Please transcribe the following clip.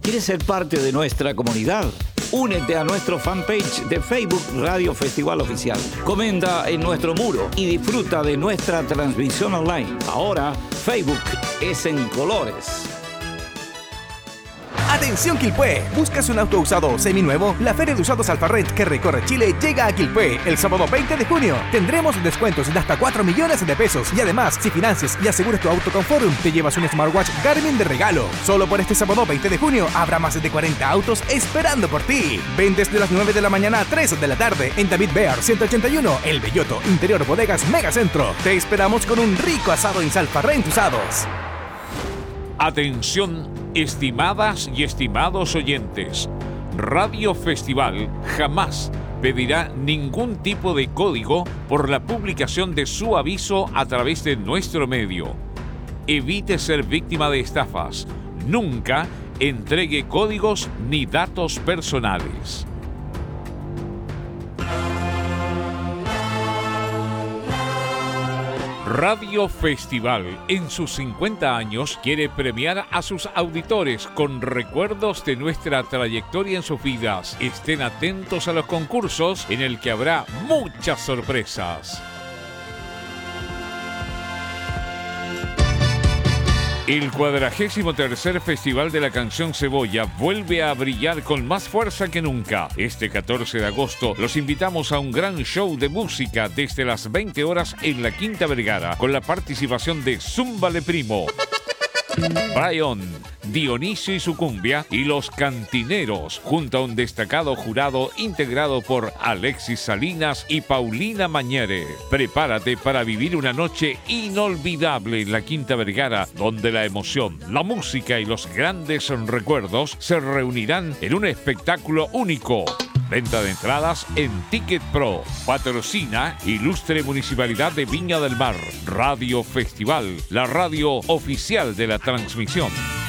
¿Quieres ser parte de nuestra comunidad? Únete a nuestro fanpage de Facebook Radio Festival Oficial. Comenta en nuestro muro y disfruta de nuestra transmisión online. Ahora, Facebook es en colores. ¡Atención Quilpué! ¿Buscas un auto usado seminuevo? La Feria de Usados Alfarrent que recorre Chile llega a Quilpué el sábado 20 de junio. Tendremos descuentos de hasta 4 millones de pesos y además, si financias y aseguras tu auto con Forum, te llevas un smartwatch Garmin de regalo. Solo por este sábado 20 de junio habrá más de 40 autos esperando por ti. Ven desde las 9 de la mañana a 3 de la tarde en David Bear 181, El Belloto, Interior Bodegas Megacentro. Te esperamos con un rico asado en Alfarrent Usados. Atención, estimadas y estimados oyentes. Radio Festival jamás pedirá ningún tipo de código por la publicación de su aviso a través de nuestro medio. Evite ser víctima de estafas. Nunca entregue códigos ni datos personales. Radio Festival, en sus 50 años, quiere premiar a sus auditores con recuerdos de nuestra trayectoria en sus vidas. Estén atentos a los concursos en el que habrá muchas sorpresas. El 43º Festival de la Canción Cebolla vuelve a brillar con más fuerza que nunca. Este 14 de agosto los invitamos a un gran show de música desde las 20 horas en la Quinta Vergara, con la participación de Zúmbale Primo, Brian, Dionisio y su cumbia y Los Cantineros, junto a un destacado jurado integrado por Alexis Salinas y Paulina Mañere. Prepárate para vivir una noche inolvidable en la Quinta Vergara, donde la emoción, la música y los grandes recuerdos se reunirán en un espectáculo único. Venta de entradas en Ticket Pro. Patrocina Ilustre Municipalidad de Viña del Mar. Radio Festival, la radio oficial de la transmisión.